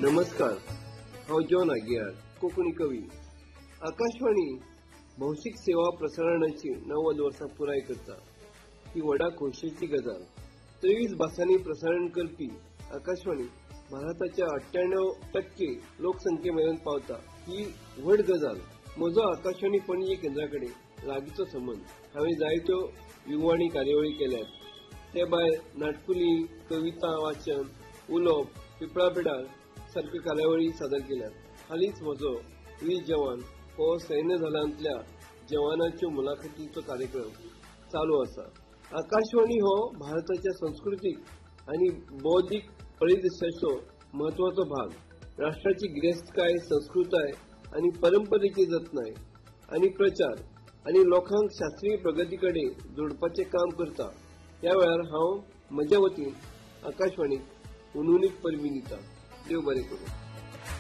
नमस्कार, हांव जॉन आगियार, कोंकणी कवी. आकाशवाणी भौशीक सेवा प्रसारणाची 90 वर्सां पुराय करता. ही व्हडा खोशयेची गजाल. 23 भासांनी प्रसारण करपी आकाशवाणी भारताच्या 98% लोकसंख्येमेरेन पावता. ही व्हड गजाल. म्हजो आकाशवाणी पणजी केंद्रा कडेन लागींचो संबंध. हांवें जायत्यो युवाणी कार्यावळी केल्यात. ते भायर नाटकुली, कविता वाचन, उलोवप, पिपळा पिडार सारख्यो कार्यावळी सादर केल्यात. हालींच म्हजो 20 जवान हो सैन्य दलांतल्या जवानांच्यो मुलाखतीचो कार्यक्रम चालू आसा. आकाशवाणी हो भारताच्या संस्कृतीक आनी बौद्धीक परिदृश्याचो म्हत्वाचो भाग. राष्ट्राची गिरेस्तकाय, संस्कृताय आनी परंपरेची जतनाय आनी प्रचार आनी लोकांक शास्त्रीय प्रगती कडेन जोडपाचें काम करता. ह्या वेळार हांव म्हज्या वतीन आकाशवाणीक उनुनीक परबीं दिता. देव बरें करूं.